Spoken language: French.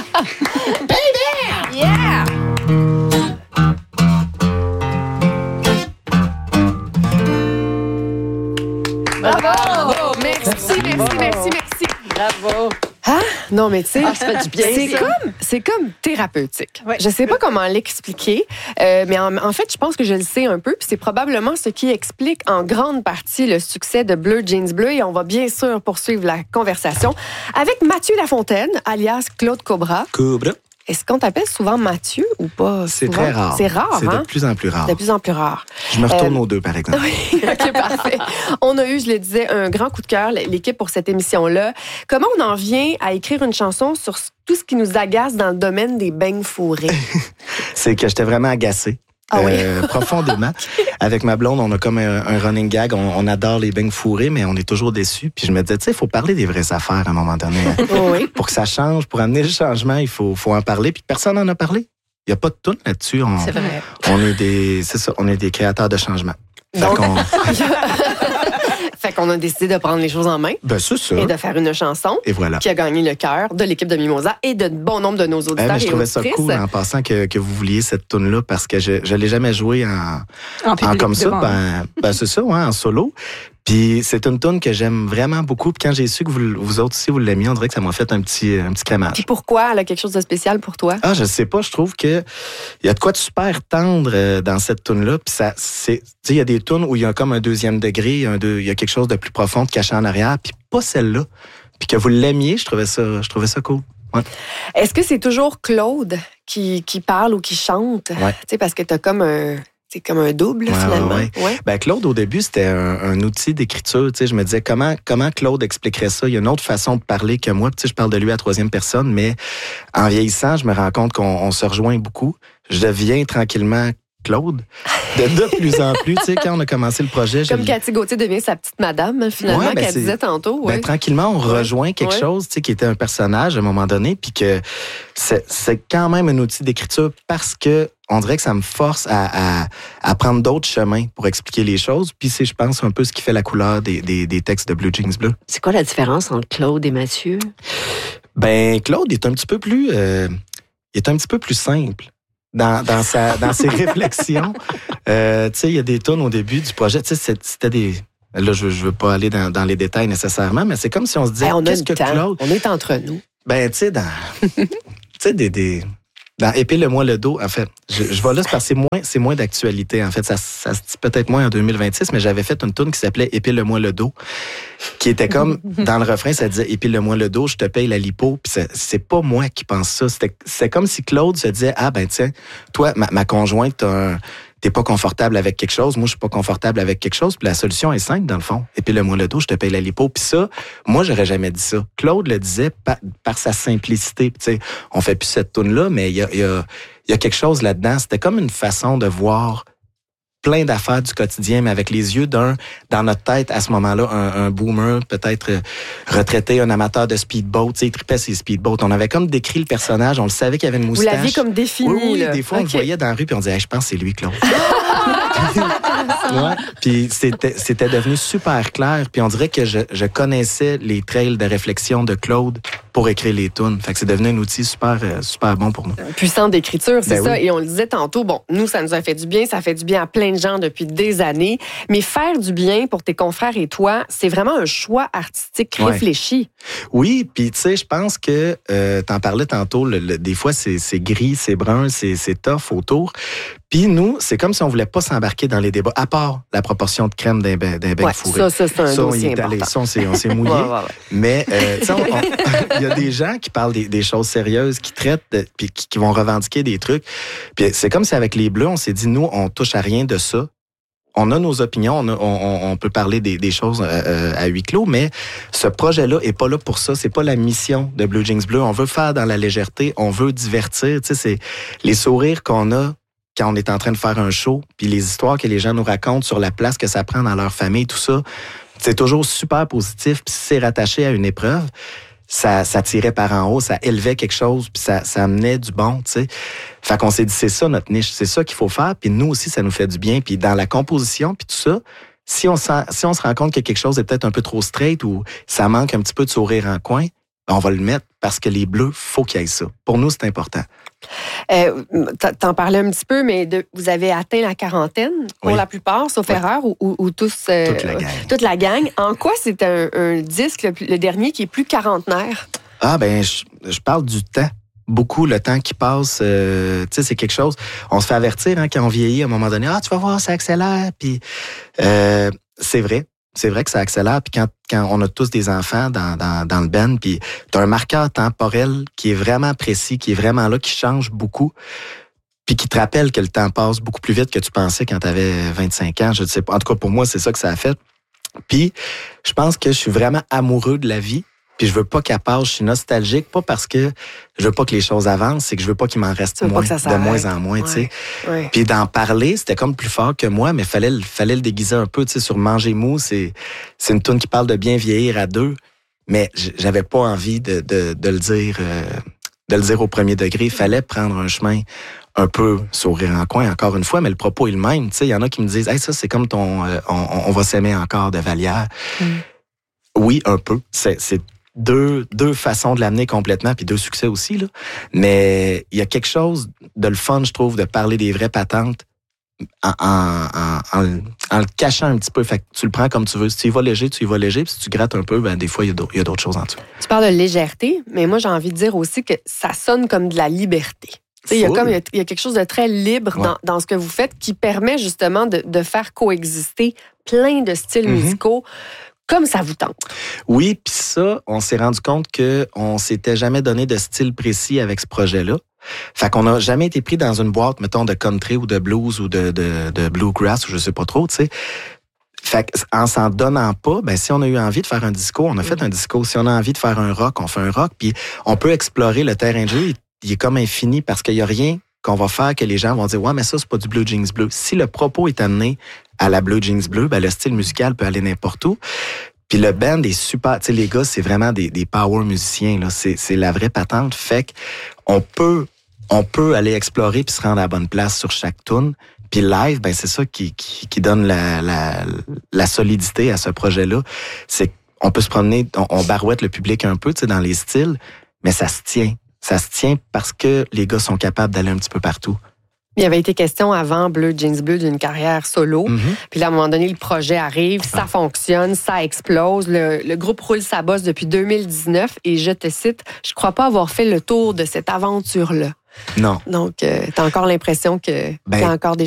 Baby! Yeah! Bravo! Merci. Bravo! Ah, non, mais tu sais, ça fait du bien, c'est comme thérapeutique. Ouais. Je sais pas comment l'expliquer, mais en fait, je pense que je le sais un peu, puis c'est probablement ce qui explique en grande partie le succès de Bleu Jeans Bleu, et on va bien sûr poursuivre la conversation avec Mathieu Lafontaine, alias Claude Cobra. Cobra. Est-ce qu'on t'appelle souvent Mathieu ou pas? C'est souvent? très rare. C'est rare, C'est hein? de plus en plus rare. De plus en plus rare. Je me retourne aux deux, par exemple. Oui, OK, parfait. On a eu, je le disais, un grand coup de cœur, l'équipe, pour cette émission-là. Comment on en vient à écrire une chanson sur tout ce qui nous agace dans le domaine des beignes fourrés? C'est que j'étais vraiment agacé. Ah oui? Profondément. Avec ma blonde, on a comme un running gag. On adore les beignes fourrés, mais on est toujours déçus. Puis je me disais, tu sais, il faut parler des vraies affaires à un moment donné. Oui. Pour que ça change, pour amener le changement, il faut en parler. Puis personne n'en a parlé. Il n'y a pas de toune là-dessus. C'est vrai. On est des créateurs de changement. Donc, fait qu'on a décidé de prendre les choses en main Ben, c'est ça. et de faire une chanson Et voilà. qui a gagné le cœur de l'équipe de Mimosa et de bon nombre de nos auditeurs Mais je et trouvais ça auditrices. cool en passant que vous vouliez cette toune-là parce que je ne l'ai jamais jouée en public, comme ça. devant. Ben c'est ça, ouais, en solo. Puis c'est une toune que j'aime vraiment beaucoup. Puis quand j'ai su que vous autres aussi, vous l'aimiez, on dirait que ça m'a fait un petit crémage. Puis pourquoi elle a quelque chose de spécial pour toi? Ah, je sais pas, je trouve que il y a de quoi de super tendre dans cette toune-là. Puis ça, tu sais, il y a des tounes où il y a comme un deuxième degré, il y a quelque chose de plus profond de caché en arrière, puis pas celle-là. Puis que vous l'aimiez, je trouvais ça cool. Ouais. Est-ce que c'est toujours Claude qui parle ou qui chante? Ouais. Tu sais, parce que t'as comme c'est comme un double, Ouais, finalement. ouais. Ben, Claude, au début, c'était un outil d'écriture. Tu sais, je me disais, comment Claude expliquerait ça? Il y a une autre façon de parler que moi. Tu sais, je parle de lui à troisième personne, mais en vieillissant, je me rends compte qu'on se rejoint beaucoup. Je deviens tranquillement Claude. De plus en plus, tu sais, quand on a commencé le projet... Comme Cathy Gauthier devient sa petite madame, finalement, Ouais, ben qu'elle disait tantôt. Ouais. Ben, tranquillement, on rejoint quelque chose, tu sais, qui était un personnage à un moment donné, puis que c'est quand même un outil d'écriture parce que on dirait que ça me force à prendre d'autres chemins pour expliquer les choses. Puis c'est, je pense, un peu ce qui fait la couleur des textes de Bleu Jeans Bleu. C'est quoi la différence entre Claude et Mathieu? Ben, Claude est un petit peu plus... il est un petit peu plus simple dans ses réflexions. Tu sais, il y a des tonnes au début du projet. Tu sais, c'était des... Là, je veux pas aller dans les détails nécessairement, mais c'est comme si on se disait, Hey, on a qu'est-ce le que temps. Claude... On est entre nous. Ben, tu sais, tu sais, dans Épile-moi le dos, en fait, je vais là, parce que c'est moins d'actualité, en fait. Ça se dit peut-être moins en 2026, mais j'avais fait une toune qui s'appelait Épile-moi le dos, qui était comme, dans le refrain, ça disait Épile-moi le dos, je te paye la lipo, puis c'est pas moi qui pense ça. C'est comme si Claude se disait, ah ben tiens, toi, ma conjointe, t'es pas confortable avec quelque chose, moi je suis pas confortable avec quelque chose, puis la solution est simple dans le fond. Épile-moi le dos, je te paye la lipo. Puis ça, moi j'aurais jamais dit ça. Claude le disait par sa simplicité. Tu sais, on fait plus cette toune-là, mais il y a quelque chose là-dedans. C'était comme une façon de voir plein d'affaires du quotidien, mais avec les yeux dans notre tête, à ce moment-là, un boomer, peut-être retraité, un amateur de speedboat, tu sais, il tripait ses speedboats. On avait comme décrit le personnage, on le savait qu'il y avait une moustache. Vous l'aviez comme défini, oui, là. des fois, on le voyait dans la rue, puis on disait, hey, je pense que c'est lui, Claude. Ouais. Puis c'était devenu super clair, puis on dirait que je connaissais les trails de réflexion de Claude pour écrire les tunes. Fait que c'est devenu un outil super bon pour nous. Puissant d'écriture, c'est Ben ça. oui. Et on le disait tantôt, bon, nous, ça nous a fait du bien, ça fait du bien à plein de gens depuis des années. Mais faire du bien pour tes confrères et toi, c'est vraiment un choix artistique Ouais. réfléchi. Oui, puis tu sais, je pense que t'en parlais tantôt, des fois c'est gris, c'est brun, c'est tough autour. Puis nous, c'est comme si on voulait pas s'embarquer dans les débats, à part la proportion de crème d'un bec Ouais, fourré. ça, c'est un on y dossier est allé, important. ça, on s'est mouillé. Ouais. Mais tu sais, il y a des gens qui parlent des choses sérieuses, qui traitent, puis qui vont revendiquer des trucs. Puis c'est comme si avec les Bleus, on s'est dit, nous, on touche à rien de ça. On a nos opinions, on peut parler des choses à huis clos, mais ce projet-là est pas là pour ça. C'est pas la mission de Bleu Jeans Bleu. On veut faire dans la légèreté, on veut divertir. Tu sais, c'est les sourires qu'on a quand on est en train de faire un show, puis les histoires que les gens nous racontent sur la place que ça prend dans leur famille, tout ça, c'est toujours super positif, puis si c'est rattaché à une épreuve, ça tirait par en haut, ça élevait quelque chose, puis ça amenait du bon, tu sais. Fait qu'on s'est dit, c'est ça notre niche, c'est ça qu'il faut faire, puis nous aussi, ça nous fait du bien. Puis dans la composition, puis tout ça, si on se rend compte que quelque chose est peut-être un peu trop straight ou ça manque un petit peu de sourire en coin, ben, on va le mettre parce que les Bleus, faut qu'il y ait ça. Pour nous, c'est important. T'en parlais un petit peu, mais vous avez atteint la quarantaine pour la plupart, sauf erreur, ou tous... toute la gang. En quoi c'est un disque, le dernier, qui est plus quarantenaire? Ah, ben, je parle du temps. Beaucoup, le temps qui passe, tu sais, c'est quelque chose... On se fait avertir quand on vieillit, à un moment donné, « Ah, tu vas voir, ça accélère. » Puis c'est vrai. C'est vrai que ça accélère. Puis quand on a tous des enfants dans le band, puis t'as un marqueur temporel qui est vraiment précis, qui est vraiment là, qui change beaucoup, puis qui te rappelle que le temps passe beaucoup plus vite que tu pensais quand t'avais 25 ans. Je ne sais pas. En tout cas, pour moi, c'est ça que ça a fait. Puis, je pense que je suis vraiment amoureux de la vie. Puis je veux pas qu'elle passe, je suis nostalgique, pas parce que je veux pas que les choses avancent, c'est que je veux pas qu'il m'en reste de moins en moins, tu sais. Ouais. Puis d'en parler, c'était comme plus fort que moi, mais fallait le déguiser un peu, tu sais, sur Manger mou, c'est une toune qui parle de bien vieillir à deux, mais j'avais pas envie de le dire au premier degré, il fallait prendre un chemin un peu sourire en coin, encore une fois, mais le propos est le même, tu sais, il y en a qui me disent « Hey, ça, c'est comme ton on va s'aimer encore de Vallière. Oui, un peu, c'est deux façons de l'amener complètement, puis deux succès aussi, là. Mais il y a quelque chose de le fun, je trouve, de parler des vraies patentes en le cachant un petit peu. Fait que tu le prends comme tu veux. Si tu y vas léger, tu y vas léger. Puis si tu grattes un peu, ben des fois, il y a d'autres choses en dessous. Tu parles de légèreté, mais moi, j'ai envie de dire aussi que ça sonne comme de la liberté. Il y a quelque chose de très libre dans ce que vous faites qui permet justement de faire coexister plein de styles musicaux comme ça vous tente. Oui, puis ça, on s'est rendu compte qu'on s'était jamais donné de style précis avec ce projet-là. Fait qu'on n'a jamais été pris dans une boîte, mettons, de country ou de blues ou de bluegrass ou je sais pas trop, tu sais. Fait qu'en s'en donnant pas, ben si on a eu envie de faire un disco, on a fait un disco. Si on a envie de faire un rock, on fait un rock. Puis on peut explorer le terrain de jeu, il est comme infini parce qu'il y a rien qu'on va faire que les gens vont dire « Ouais, mais ça, c'est pas du Blue Jeans Bleu. » Si le propos est amené à la Blue Jeans Bleu, ben le style musical peut aller n'importe où. Puis le band est super, tu sais, les gars, c'est vraiment des power musiciens, là. C'est la vraie patente. Fait qu'on peut aller explorer puis se rendre à la bonne place sur chaque tune. Puis live, ben c'est ça qui donne la solidité à ce projet-là. C'est qu'on peut se promener, on barouette le public un peu, tu sais, dans les styles, mais ça se tient. Ça se tient parce que les gars sont capables d'aller un petit peu partout. Il y avait été question avant Bleu Jeans Bleu d'une carrière solo. Puis là, à un moment donné, le projet arrive, ça fonctionne, ça explose. Le groupe roule sa bosse depuis 2019 et je te cite, je crois pas avoir fait le tour de cette aventure-là. Non. Donc, t'as encore l'impression qu'il y a encore des